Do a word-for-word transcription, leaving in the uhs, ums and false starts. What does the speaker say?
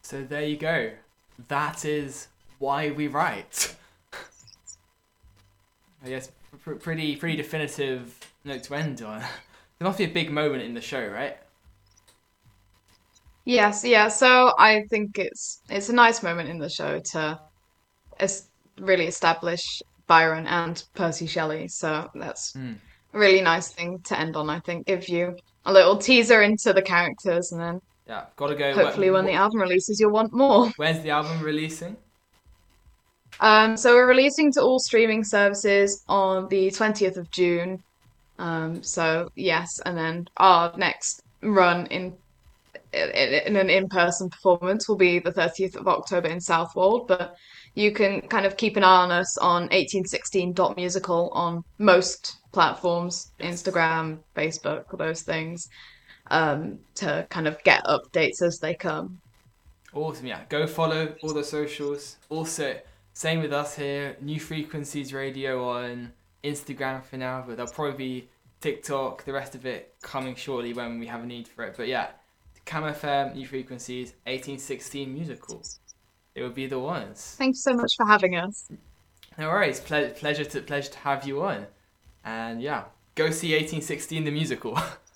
So there you go. That is why we write. I guess pr- pretty pretty definitive note to end on. There must be a big moment in the show, right? Yes, yeah. So I think it's it's a nice moment in the show to es really establish Byron and Percy Shelley. So that's Mm. a really nice thing to end on, I think. Give you a little teaser into the characters, and then Yeah, gotta go. hopefully when the Wh- album releases, you'll want more. When's the album releasing? Um, so we're releasing to all streaming services on the twentieth of June. Um, so yes, and then our next run in in, in an in-person performance will be the thirtieth of October in Southwold, but you can kind of keep an eye on us on eighteen sixteen dot musical on most platforms, Yes. Instagram, Facebook, those things, um, to kind of get updates as they come. Awesome, yeah. Go follow all the socials. Also, same with us here. New Frequencies Radio on Instagram for now, but there'll probably be TikTok, the rest of it coming shortly when we have a need for it. But yeah, Cam F M, New Frequencies, eighteen sixteen musical. It would be the ones. Thanks so much for having us. No worries. Ple- pleasure to pleasure to have you on. And yeah, go see eighteen sixteen the musical.